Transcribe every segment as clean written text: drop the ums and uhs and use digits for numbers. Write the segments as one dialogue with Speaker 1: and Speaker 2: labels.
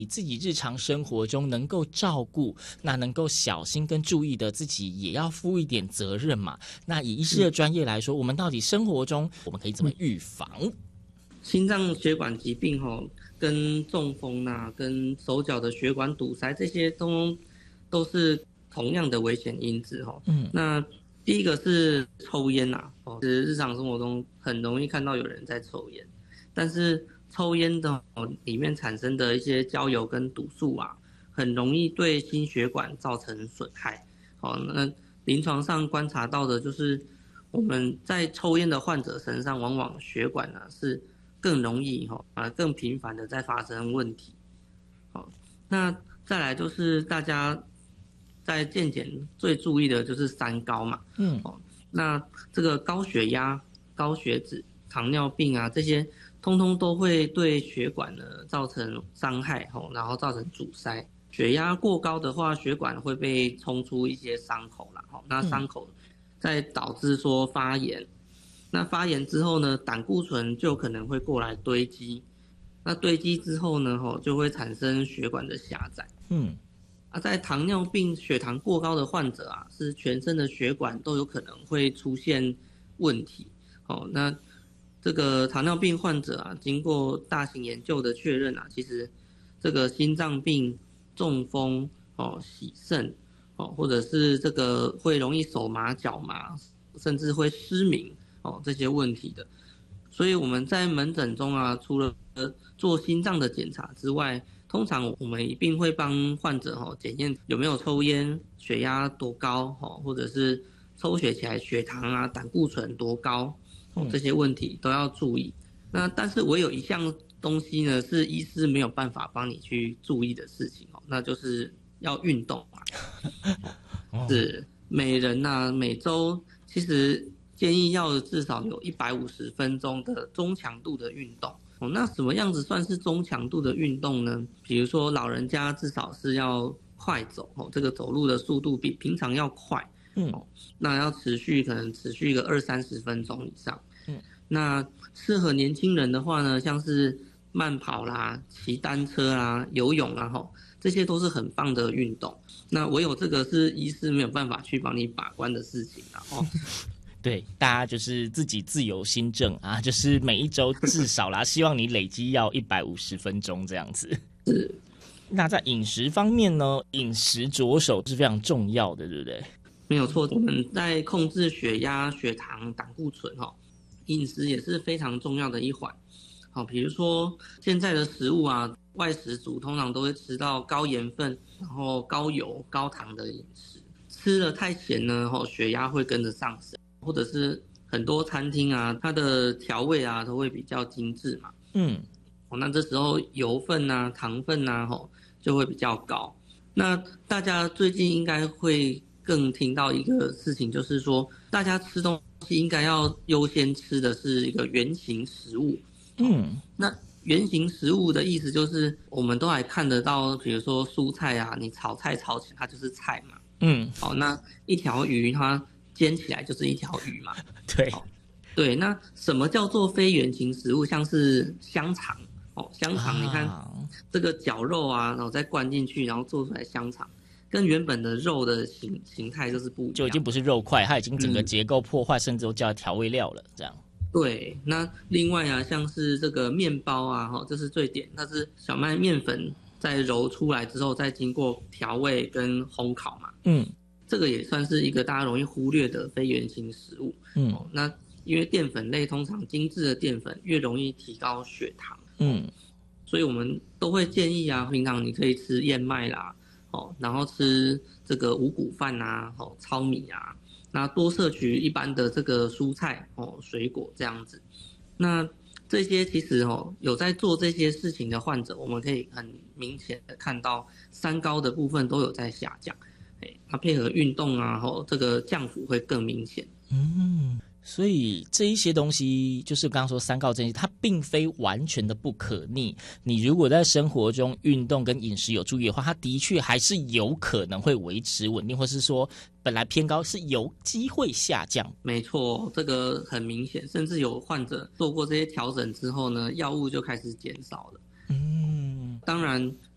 Speaker 1: 你自己日常生活中能够照顾，那能够小心跟注意的，自己也要负一点责任嘛。那以医师的专业来说，我们到底生活中我们可以怎么预防？
Speaker 2: 心脏血管疾病跟中风跟手脚的血管堵塞，这些都是同样的危险因子那第一个是抽烟是日常生活中很容易看到有人在抽烟，但是抽烟的里面产生的一些焦油跟毒素很容易对心血管造成损害。那临床上观察到的就是我们在抽烟的患者身上，往往血管是更容易更频繁的在发生问题。那再来就是大家在健检最注意的就是三高嘛。那这个高血压、高血脂、糖尿病这些通通都会对血管呢造成伤害然后造成阻塞。血压过高的话，血管会被冲出一些伤口啦那伤口再导致说发炎。那发炎之后呢，胆固醇就可能会过来堆积，那堆积之后呢，就会产生血管的狭窄。在糖尿病血糖过高的患者是全身的血管都有可能会出现问题。那这个糖尿病患者经过大型研究的确认其实这个心脏病、中风、洗肾或者是这个会容易手麻、脚麻，甚至会失明这些问题的。所以我们在门诊中除了做心脏的检查之外，通常我们一定会帮患者检验有没有抽烟、血压多高或者是抽血起来血糖胆固醇多高这些问题都要注意。那但是我有一项东西呢是医师没有办法帮你去注意的事情那就是要运动是每人每周其实建议要至少有150分钟的中强度的运动。那什么样子算是中强度的运动呢？比如说老人家至少是要快走这个走路的速度比平常要快。那要可能持续个20-30分钟以上。那适合年轻人的话呢，像是慢跑啦、骑单车啦、游泳这些都是很棒的运动。那唯有这个是医师没有办法去帮你把关的事情
Speaker 1: 对，大家就是自己自由心证就是每一周至少啦，希望你累积要150分钟这样子。
Speaker 2: 是。
Speaker 1: 那在饮食方面呢，饮食着手是非常重要的，对不对？
Speaker 2: 没有错，我们在控制血压、血糖、胆固醇饮食也是非常重要的一环。比如说现在的食物外食族通常都会吃到高盐分、然后高油、高糖的饮食，吃了太咸呢，血压会跟着上升。或者是很多餐厅它的调味都会比较精致嘛。那这时候油分糖分就会比较高。那大家最近应该会更听到一个事情，就是说大家吃东西应该要优先吃的是一个原型食物。那原型食物的意思就是我们都还看得到，比如说蔬菜你炒菜炒起来它就是菜嘛。那一条鱼它煎起来就是一条鱼嘛。对，那什么叫做非原型食物？像是香肠香肠你看这个绞肉然后再灌进去，然后做出来香肠，跟原本的肉的形态就是不一样，
Speaker 1: 就已经不是肉块，它已经整个结构破坏，甚至都加调味料了这样。
Speaker 2: 对，那另外像是这个面包这是最典，那是小麦面粉再揉出来之后，再经过调味跟烘烤嘛。这个也算是一个大家容易忽略的非原型食物。那因为淀粉类通常精致的淀粉越容易提高血糖。所以我们都会建议平常你可以吃燕麦啦，然后吃这个五谷饭糙米那多摄取一般的这个蔬菜水果这样子。那这些其实有在做这些事情的患者，我们可以很明显的看到三高的部分都有在下降。它配合运动这个降幅会更明显。
Speaker 1: 所以这一些东西就是刚刚说三高这些，它并非完全的不可逆。你如果在生活中运动跟饮食有注意的话，它的确还是有可能会维持稳定，或是说本来偏高是有机会下降。
Speaker 2: 没错，这个很明显，甚至有患者做过这些调整之后呢，药物就开始减少了。当然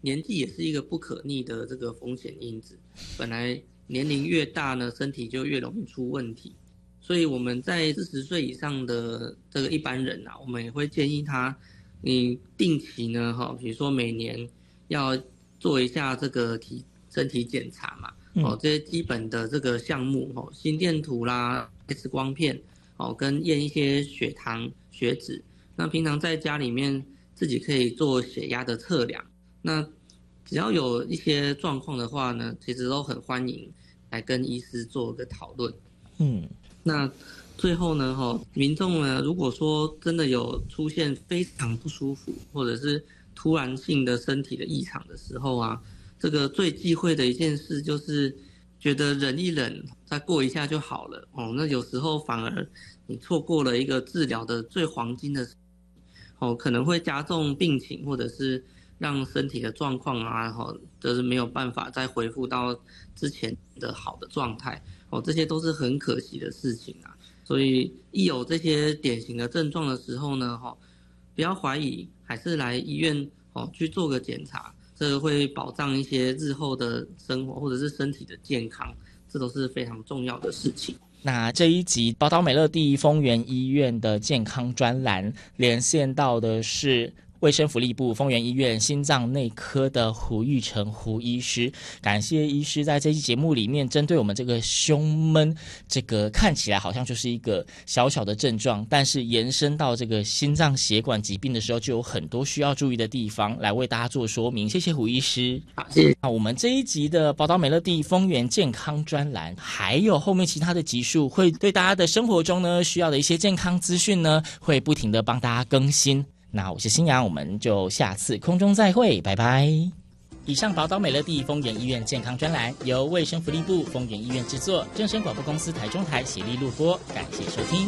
Speaker 2: 年纪也是一个不可逆的这个风险因子，本来年龄越大呢，身体就越容易出问题。所以我们在40岁以上的这个一般人啊，我们也会建议他，你定期呢，比如说每年要做一下这个身体检查嘛，这些基本的这个项目，心电图啦、X 光片，跟验一些血糖、血脂。那平常在家里面自己可以做血压的测量。那只要有一些状况的话呢，其实都很欢迎来跟医师做个讨论。那最后呢，民众呢，如果说真的有出现非常不舒服，或者是突然性的身体的异常的时候啊，这个最忌讳的一件事就是觉得忍一忍，再过一下就好了。那有时候反而你错过了一个治疗的最黄金的时候，可能会加重病情，或者是让身体的状况啊，就是没有办法再恢复到之前的好的状态。这些都是很可惜的事情啊。所以一有这些典型的症状的时候呢，不要怀疑，还是来医院去做个检查，这个会保障一些日后的生活或者是身体的健康，这都是非常重要的事情。
Speaker 1: 那这一集宝岛美乐蒂丰原医院的健康专栏连线到的是卫生福利部丰原医院心脏内科的胡玉成胡医师，感谢医师在这期节目里面针对我们这个胸闷，这个看起来好像就是一个小小的症状，但是延伸到这个心脏血管疾病的时候，就有很多需要注意的地方来为大家做说明。谢谢胡医师。
Speaker 2: 好，谢谢。
Speaker 1: 那我们这一集的宝岛美乐蒂丰原健康专栏，还有后面其他的集数，会对大家的生活中呢需要的一些健康资讯呢，会不停的帮大家更新。那我是新阳，我们就下次空中再会，拜拜。以上宝岛美乐蒂丰原医院健康专栏由卫生福利部丰原医院制作，正声广播公司台中台协力录播，感谢收听。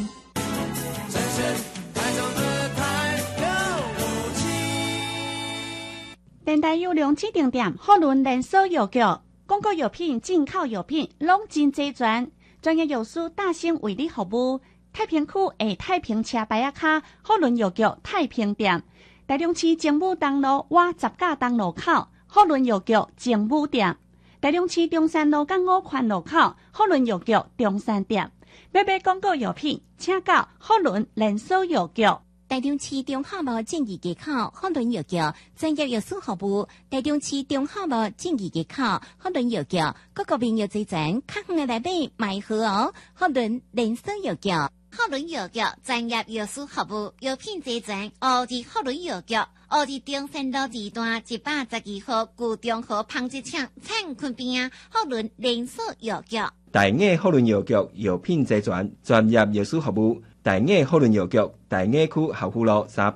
Speaker 3: 电台优良指定店福伦连锁药局，广告药品、进口药品拢真齐全，专业药师大兴为你服务。太平区下太平车牌仔卡福伦药局太平店，台中市政府东路外十架东路口福伦药局政府店，台中市中山路港5环路口福伦药局中山店。要买广告药品，请到福伦连锁药局。
Speaker 4: 台中市中华路正义街口福伦药局专业药师服务。台中市中华路正义街口福伦药局各个面药齐全，较远的来买买好哦。福伦连锁药局。福伦药局专业药师服务，药品齐全。奥治福伦药局，奥治中山路2段112号旧中和纺织厂产坤边福伦连锁药局。
Speaker 5: 大雅福伦药局药品齐全，专业药师服务。大雅福伦药局大雅区合富路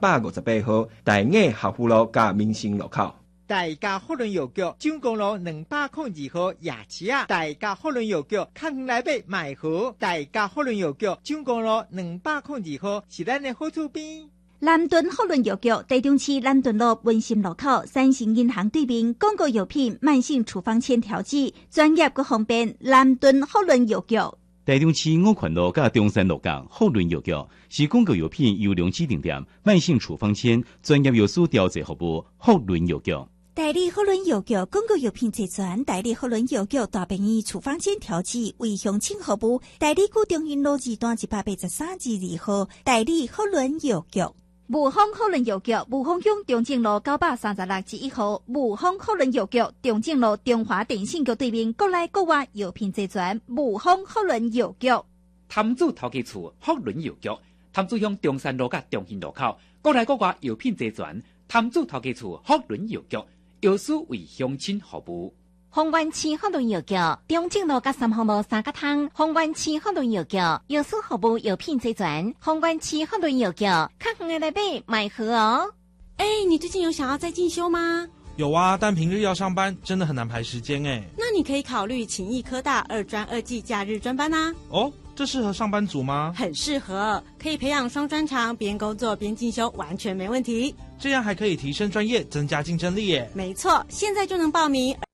Speaker 5: 358号，大雅合富路甲民生路口。
Speaker 6: 大家福伦药局蔣公路202号夜市啊！大家福伦药局较远来买买好。大家福伦药局蔣公路202号是咱的好厝边。
Speaker 3: 南屯福伦药局台中市南屯路文心路口三星银行对面，广告药品、慢性处方签调剂，专业佮方便。南屯福伦药局。
Speaker 7: 台中市5环路甲中山路港福伦药局是广告药品优良指定店，慢性处方签专业药师调剂服务。福伦药局。
Speaker 3: 代理福伦药局广告药品齐全，代理福伦药局大便宜处方签调剂为乡亲服务。代理古中云路2段183至2号，代理福伦药局。雾峰福伦药局，雾峰乡中正路936至1号，雾峰福伦药局中正路中华电信局对面，国内国外药品齐全。雾峰福伦药局。
Speaker 8: 潭子头家厝福伦药局，潭子乡中山路甲中兴路口，国内国外药品齐全。潭子头家厝福伦药局。药师为乡亲服务。
Speaker 4: 丰原市福伦药局中正路甲3号路3角汤。丰原市福伦药局药师服务，药品齐全。丰原市福伦药局较远的来买买好哦。
Speaker 9: 你最近有想要再进修吗？
Speaker 10: 有啊，但平日要上班，真的很难排时间哎。
Speaker 9: 那你可以考虑勤益科大2专2技假日专班啊。
Speaker 10: 哦，这适合上班族吗？
Speaker 9: 很适合，可以培养双专长，边工作边进修，完全没问题。
Speaker 10: 这样还可以提升专业，增加竞争力耶。
Speaker 9: 没错，现在就能报名。